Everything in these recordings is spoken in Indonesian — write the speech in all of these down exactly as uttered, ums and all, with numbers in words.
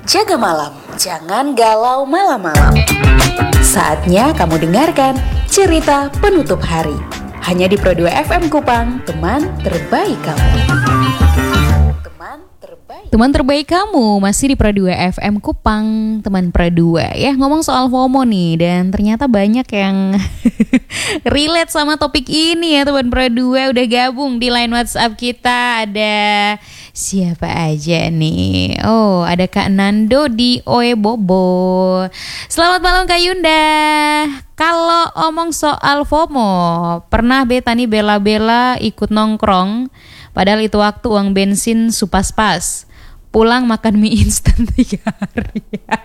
Jaga malam, jangan galau malam-malam. Saatnya kamu dengarkan cerita penutup hari. Hanya di Pro dua F M Kupang, teman terbaik kamu. Teman terbaik. Teman terbaik kamu masih di Pro dua F M Kupang, teman Pro dua ya. Ngomong soal FOMO nih, dan ternyata banyak yang relate sama topik ini ya teman Pro dua. Udah gabung di line WhatsApp kita. Ada siapa aja nih? Oh, ada Kak Nando di Oebobo. Selamat malam Kak Yunda. Kalau omong soal FOMO, pernah beta nih bela-bela ikut nongkrong, padahal itu waktu uang bensin supas-pas. Pulang makan mie instan tiga hari.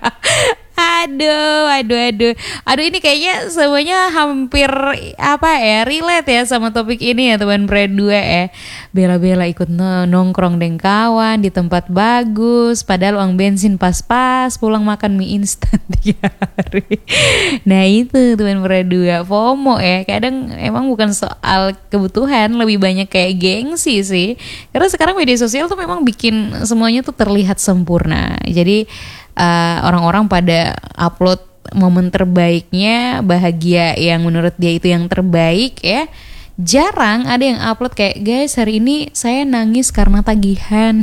Aduh, aduh, aduh. Aduh, ini kayaknya semuanya hampir apa ya, relate ya sama topik ini ya teman Pro dua ya. Bela-bela ikut nongkrong dengan kawan di tempat bagus, padahal uang bensin pas-pas, pulang makan mie instan tiga hari. Nah itu teman Pro dua, FOMO ya. Kadang emang bukan soal kebutuhan, lebih banyak kayak gengsi sih. Karena sekarang media sosial tuh memang bikin semuanya tuh terlihat sempurna. Jadi Uh, orang-orang pada upload momen terbaiknya, bahagia yang menurut dia itu yang terbaik ya. Jarang ada yang upload kayak, guys hari ini saya nangis karena tagihan.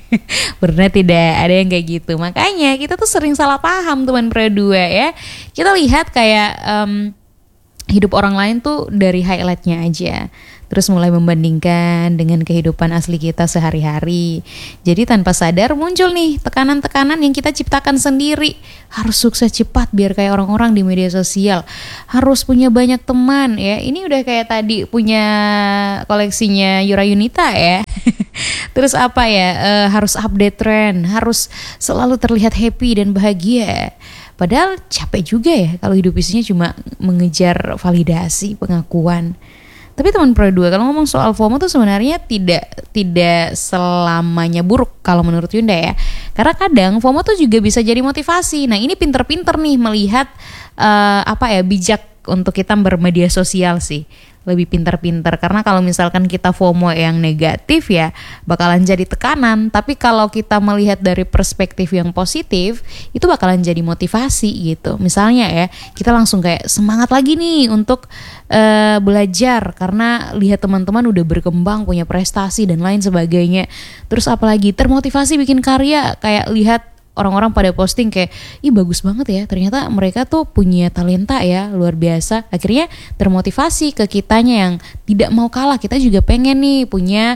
Benar tidak ada yang kayak gitu. Makanya kita tuh sering salah paham teman Pro dua ya. Kita lihat kayak um, hidup orang lain tuh dari highlightnya aja, terus mulai membandingkan dengan kehidupan asli kita sehari-hari. Jadi tanpa sadar muncul nih tekanan-tekanan yang kita ciptakan sendiri. Harus sukses cepat biar kayak orang-orang di media sosial. Harus punya banyak teman ya. Ini udah kayak tadi punya koleksinya Yura Yunita ya. Terus apa ya, e, harus update tren, harus selalu terlihat happy dan bahagia. Padahal capek juga ya kalau hidup isinya cuma mengejar validasi, pengakuan. Tapi teman Pro dua, kalau ngomong soal FOMO tuh sebenarnya tidak tidak selamanya buruk kalau menurut Yunda ya. Karena kadang FOMO tuh juga bisa jadi motivasi. Nah ini pinter-pinter nih melihat uh, apa ya, bijak untuk kita bermedia sosial sih. Lebih pintar-pintar, karena kalau misalkan kita FOMO yang negatif ya bakalan jadi tekanan. Tapi kalau kita melihat dari perspektif yang positif, itu bakalan jadi motivasi gitu. Misalnya ya, kita langsung kayak semangat lagi nih untuk uh, belajar karena lihat teman-teman udah berkembang, punya prestasi dan lain sebagainya. Terus apalagi termotivasi bikin karya, kayak lihat orang-orang pada posting kayak, ih bagus banget ya, ternyata mereka tuh punya talenta ya, luar biasa. Akhirnya termotivasi ke kitanya yang tidak mau kalah. Kita juga pengen nih punya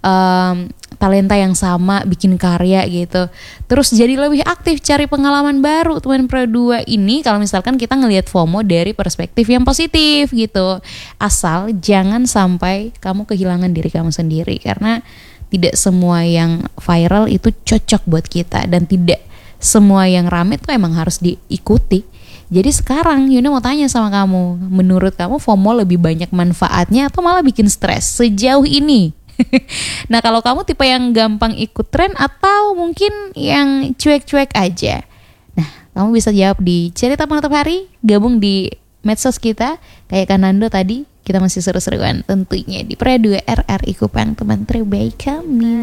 um, talenta yang sama, bikin karya gitu. Terus jadi lebih aktif cari pengalaman baru teman Pro dua ini. Kalau misalkan kita ngelihat FOMO dari perspektif yang positif gitu. Asal jangan sampai kamu kehilangan diri kamu sendiri. Karena tidak semua yang viral itu cocok buat kita, dan tidak semua yang rame tuh emang harus diikuti. Jadi sekarang Yuna mau tanya sama kamu, menurut kamu FOMO lebih banyak manfaatnya atau malah bikin stres sejauh ini? Nah kalau kamu tipe yang gampang ikut tren atau mungkin yang cuek-cuek aja? Nah kamu bisa jawab di cerita penutup hari, gabung di medsos kita kayak Kanando tadi. Kita masih seru-seruan tentunya di Pro dua R R I Kupang, teman terbaik kami.